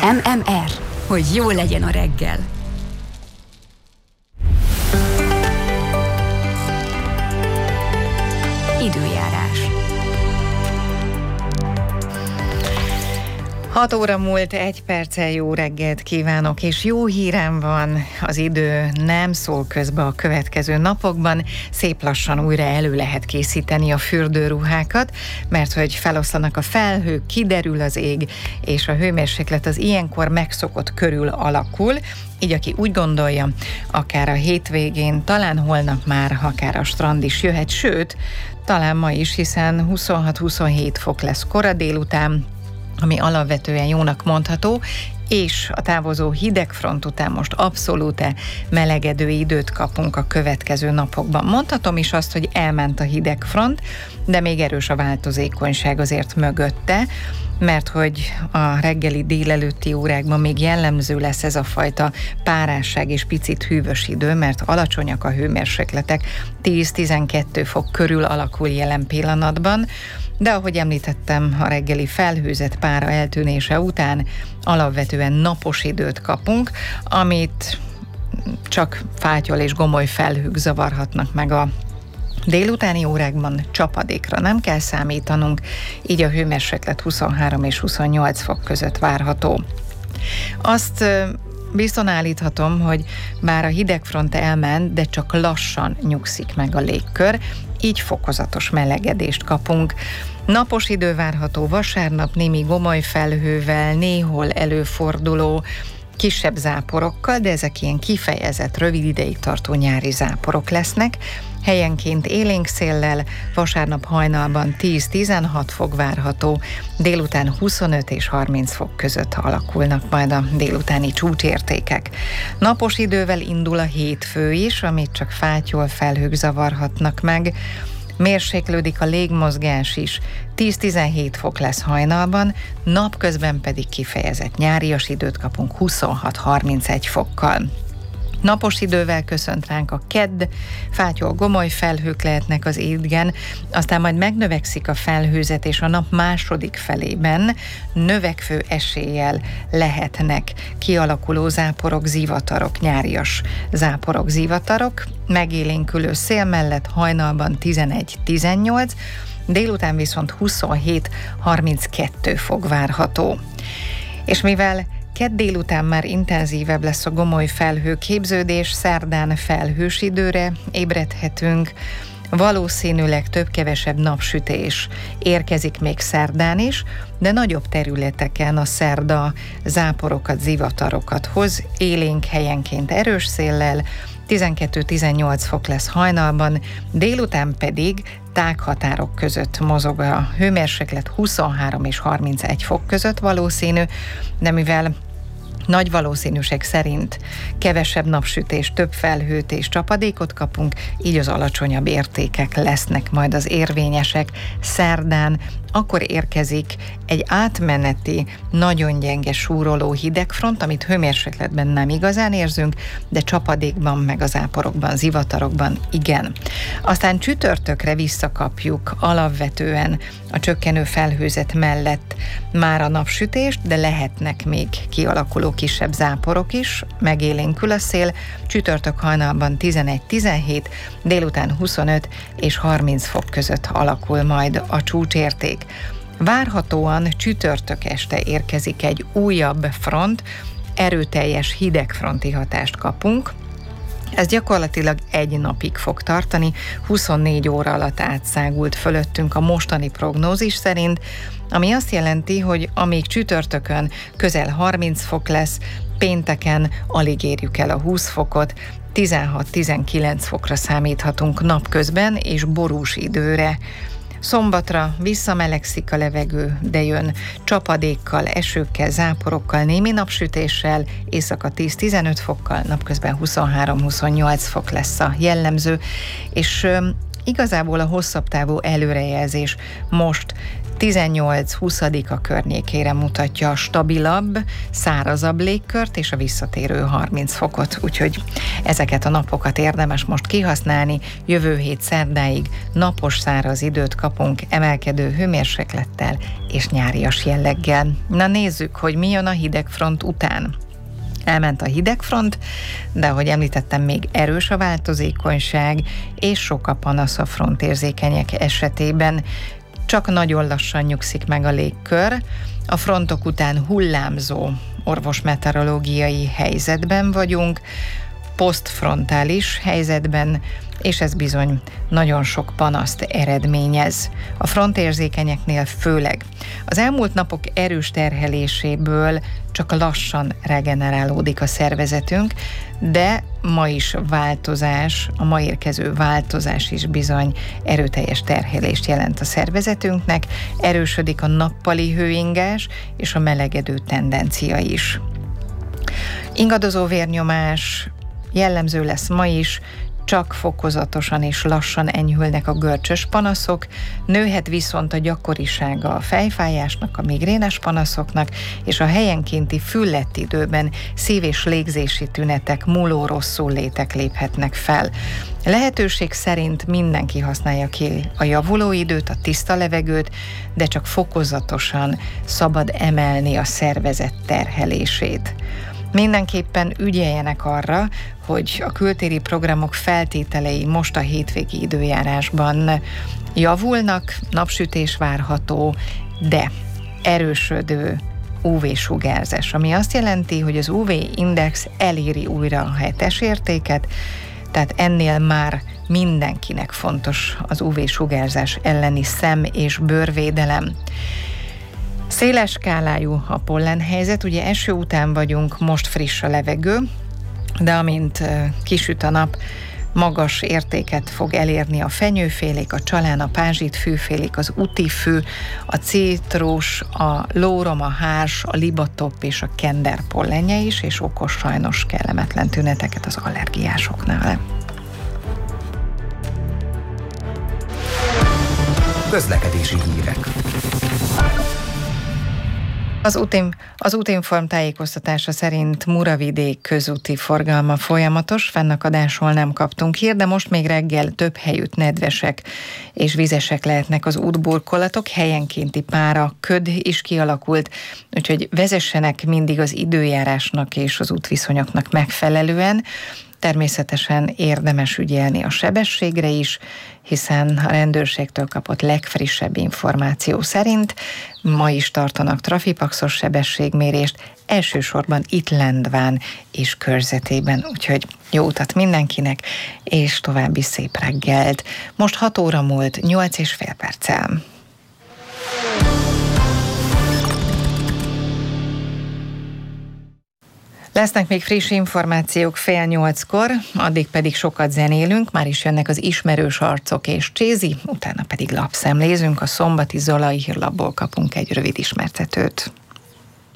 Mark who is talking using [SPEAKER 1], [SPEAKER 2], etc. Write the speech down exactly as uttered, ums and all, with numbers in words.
[SPEAKER 1] em em er, hogy jó legyen a reggel. Időjárás.
[SPEAKER 2] hat óra múlt, egy perccel jó reggelt kívánok, és jó hírem van, az idő nem szól közbe a következő napokban, szép lassan újra elő lehet készíteni a fürdőruhákat, mert hogy feloszlanak a felhők, kiderül az ég, és a hőmérséklet az ilyenkor megszokott körül alakul, így aki úgy gondolja, akár a hétvégén, talán holnap már akár a strand is jöhet, sőt, talán ma is, hiszen huszonhat-huszonhét fok lesz kora délután, ami alapvetően jónak mondható, és a távozó hidegfront után most abszolút melegedő időt kapunk a következő napokban. Mondhatom is azt, hogy elment a hidegfront, de még erős a változékonyság azért mögötte, mert hogy a reggeli délelőtti órákban még jellemző lesz ez a fajta párásság és picit hűvös idő, mert alacsonyak a hőmérsékletek, tíz-tizenkét fok körül alakul jelen pillanatban, de ahogy említettem, a reggeli felhőzet pára eltűnése után alapvetően napos időt kapunk, amit csak fátyol és gomoly felhők zavarhatnak meg a délutáni órákban, csapadékra nem kell számítanunk, így a hőmérséklet huszonhárom és huszonnyolc fok között várható. Azt biztosan állíthatom, hogy bár a hidegfront elment, de csak lassan nyugszik meg a légkör, így fokozatos melegedést kapunk. Napos idő várható vasárnap, némi gomoly felhővel, néhol előforduló kisebb záporokkal, de ezek ilyen kifejezett, rövid ideig tartó nyári záporok lesznek. Helyenként élénk széllel, vasárnap hajnalban tíz-tizenhat fok várható, délután huszonöt és harminc fok között alakulnak majd a délutáni csúcsértékek. Napos idővel indul a hétfő is, amit csak fátyol felhők zavarhatnak meg. Mérséklődik a légmozgás is, tíz-tizenhét fok lesz hajnalban, napközben pedig kifejezett nyárias időt kapunk huszonhat-harmincegy fokkal. Napos idővel köszönt ránk a kedd, fátyol gomoly felhők lehetnek az égen, aztán majd megnövekszik a felhőzet, és a nap második felében növekvő eséllyel lehetnek kialakuló záporok, zivatarok, nyárias záporok, zivatarok, megélénkülő szél mellett hajnalban tizenegy-tizennyolc, délután viszont huszonhét-harminckettő fok várható. És mivel kedd délután már intenzívebb lesz a gomoly felhőképződés, szerdán felhős időre ébredhetünk, valószínűleg több-kevesebb napsütés érkezik még szerdán is, de nagyobb területeken a szerda záporokat, zivatarokat hoz, élénk helyenként erős széllel, tizenkettő-tizennyolc fok lesz hajnalban, délután pedig tághatárok között mozog a hőmérséklet, huszonhárom és harmincegy fok között valószínű, de mivel nagy valószínűség szerint kevesebb napsütés, több felhőt és csapadékot kapunk, így az alacsonyabb értékek lesznek majd az érvényesek. Szerdán akkor érkezik egy átmeneti, nagyon gyenge súroló hidegfront, amit hőmérsékletben nem igazán érzünk, de csapadékban, meg az záporokban, zivatarokban igen. Aztán csütörtökre visszakapjuk alapvetően a csökkenő felhőzet mellett már a napsütést, de lehetnek még kialakuló kisebb záporok is, megélénkül a szél, csütörtök hajnalban tizenegy-tizenhét, délután huszonöt és harminc fok között alakul majd a csúcsérték. Várhatóan csütörtök este érkezik egy újabb front, erőteljes hidegfronti hatást kapunk. Ez gyakorlatilag egy napig fog tartani, huszonnégy óra alatt átszágult fölöttünk a mostani prognózis szerint, ami azt jelenti, hogy amíg csütörtökön közel harminc fok lesz, pénteken alig érjük el a húsz fokot, tizenhat-tizenkilenc fokra számíthatunk napközben és borús időre. Szombatra visszamelegszik a levegő, de jön csapadékkal, esőkkel, záporokkal, némi napsütéssel, éjszaka tíz-tizenöt fokkal, napközben huszonhárom-huszonnyolc fok lesz a jellemző, és ö, igazából a hosszabb távú előrejelzés most tizennyolc-húsz a környékére mutatja a stabilabb, szárazabb légkört és a visszatérő harminc fokot, úgyhogy ezeket a napokat érdemes most kihasználni. Jövő hét szerdáig napos, száraz időt kapunk emelkedő hőmérséklettel és nyárias jelleggel. Na nézzük, hogy mi jön a hidegfront után. Elment a hidegfront, de ahogy említettem, még erős a változékonyság, és sok a panasz a frontérzékenyek esetében. Csak nagyon lassan nyugszik meg a légkör. A frontok után hullámzó orvosmeteorológiai helyzetben vagyunk, posztfrontális helyzetben, és ez bizony nagyon sok panaszt eredményez. A frontérzékenyeknél főleg. Az elmúlt napok erős terheléséből csak lassan regenerálódik a szervezetünk, de ma is változás, a ma érkező változás is bizony erőteljes terhelést jelent a szervezetünknek, erősödik a nappali hőingás és a melegedő tendencia is. Ingadozó vérnyomás jellemző lesz ma is, csak fokozatosan és lassan enyhülnek a görcsös panaszok, nőhet viszont a gyakorisága a fejfájásnak, a migrénes panaszoknak, és a helyenkénti füllett időben szív- és légzési tünetek, múló rosszul létek léphetnek fel. Lehetőség szerint mindenki használja ki a javuló időt, a tiszta levegőt, de csak fokozatosan szabad emelni a szervezet terhelését. Mindenképpen ügyeljenek arra, hogy a kültéri programok feltételei most a hétvégi időjárásban javulnak, napsütés várható, de erősödő ú vé-sugárzás, ami azt jelenti, hogy az ú vé-index eléri újra a hetes értéket, tehát ennél már mindenkinek fontos az ú vé-sugárzás elleni szem- és bőrvédelem. Széles skálájú a pollenhelyzet, ugye eső után vagyunk, most friss a levegő, de amint kisüt a nap, magas értéket fog elérni a fenyőfélék, a csalán, a pázsitfűfélék, az utifű, a citrus, a lórom, a hárs, a libatop és a kender pollenje is, és okos sajnos kellemetlen tüneteket az allergiásoknál.
[SPEAKER 3] Közlekedési hírek.
[SPEAKER 2] Az, útim, az útinform tájékoztatása szerint Muravidék közúti forgalma folyamatos, fennakadásról nem kaptunk hír, de most még reggel több helyütt nedvesek és vizesek lehetnek az útburkolatok, helyenkénti pára, köd is kialakult, úgyhogy vezessenek mindig az időjárásnak és az útviszonyoknak megfelelően. Természetesen érdemes ügyelni a sebességre is, hiszen a rendőrségtől kapott legfrissebb információ szerint ma is tartanak trafipaxos sebességmérést, elsősorban itt Lendván és körzetében, úgyhogy jó utat mindenkinek, és további szép reggelt. Most hat óra múlt, nyolc és fél perccel. Lesznek még friss információk fél nyolckor, addig pedig sokat zenélünk, már is jönnek az ismerős arcok és Csézi, utána pedig lapszemlézünk, a szombati Zolai hírlapból kapunk egy rövid ismertetőt.